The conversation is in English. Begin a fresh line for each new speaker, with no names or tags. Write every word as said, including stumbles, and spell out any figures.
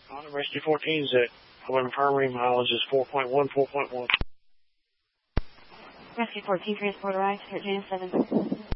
On Rescue fourteen's at eleven Primary, mileage is four point one, four point one.
Rescue fourteen, transport arrived at J M seven.